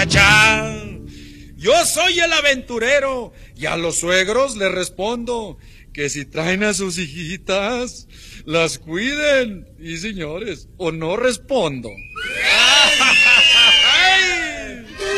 cha. Yo soy el aventurero y a los suegros les respondo que si traen a sus hijitas, las cuiden. Y señores, o no respondo.